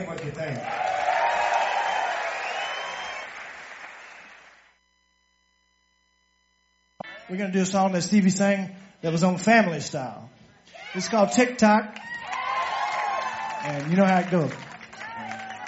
what you think. We're going to do a song that Stevie sang that was on Family Style. It's called Tick Tock. And you know how it goes.